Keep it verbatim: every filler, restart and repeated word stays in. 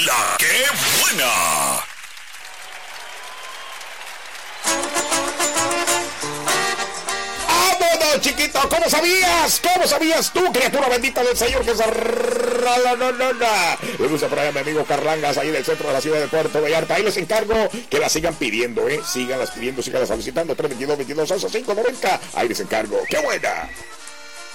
La que buena. ¡Vámonos, chiquito! ¿Cómo sabías? ¿Cómo sabías tú, criatura bendita del Señor, que es la no, no, no? Le gusta por ahí a mi amigo Carlangas, ahí del centro de la ciudad de Puerto Vallarta. Ahí les encargo que la sigan pidiendo, ¿eh? Síganlas pidiendo, síganlas solicitando. tres veintidós, veintidós, once, cinco noventa. Ahí les encargo. ¡Qué buena!